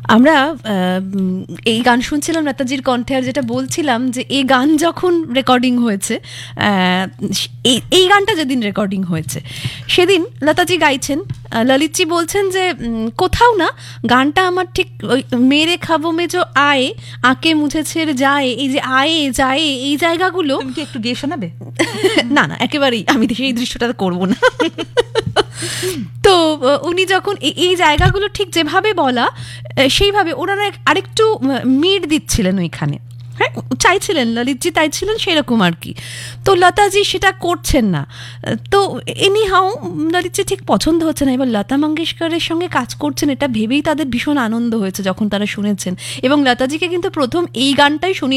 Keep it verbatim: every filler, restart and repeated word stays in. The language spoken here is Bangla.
আমরা এই গান শুনছিলাম লতাজির কণ্ঠে, আর যেটা বলছিলাম যে এই গান যখন রেকর্ডিং হয়েছে, এই গানটা যেদিন রেকর্ডিং হয়েছে সেদিন লতাজি গাইছেন, ললিতজি বলছেন যে কোথাও না গানটা আমার ঠিক ওই মেরে খাবো মেজো আয়ে আঁকে মুছে ছেড়ে যায়, এই যে আয়ে যায় এই জায়গাগুলো একটু গিয়ে শোনাবে। না না একেবারেই আমি সেই দৃশ্যটা করবো না। তো উনি যখন এই জায়গাগুলো ঠিক যেভাবে বলা সেইভাবে ওনারা আরেকটু মিট দিচ্ছিলেন ওইখানে, হ্যাঁ চাইছিলেন, ললিতজি চাইছিলেন সেরকম আর কি। তো লতাজি সেটা করছেন না। তো এনি হাউ ললিতজি ঠিক পছন্দ হচ্ছে না। এবার লতা মঙ্গেশকরের সঙ্গে কাজ করছেন এটা ভেবেই তাদের ভীষণ আনন্দ হয়েছে যখন তারা শুনেছেন, এবং লতাজিকে কিন্তু প্রথম এই গানটাই শুনিয়ে